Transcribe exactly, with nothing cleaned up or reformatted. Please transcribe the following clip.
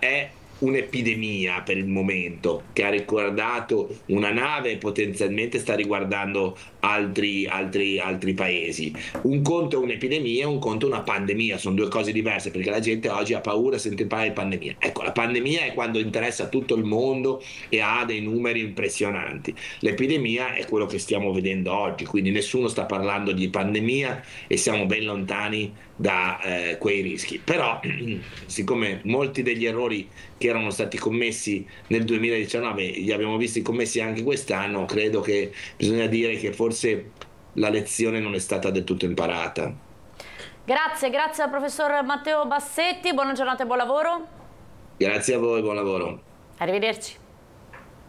è un'epidemia per il momento, che ha riguardato una nave e potenzialmente sta riguardando altri, altri, altri paesi. Un conto è un'epidemia, un conto è una pandemia, sono due cose diverse, perché la gente oggi ha paura, sente parlare di pandemia. Ecco, la pandemia è quando interessa tutto il mondo e ha dei numeri impressionanti. L'epidemia è quello che stiamo vedendo oggi, quindi nessuno sta parlando di pandemia e siamo ben lontani da eh, quei rischi. Però, siccome molti degli errori che erano stati commessi nel duemiladiciannove li abbiamo visti commessi anche quest'anno, credo che bisogna dire che forse la lezione non è stata del tutto imparata. Grazie, grazie al professor Matteo Bassetti, buona giornata e buon lavoro. Grazie a voi, buon lavoro. Arrivederci.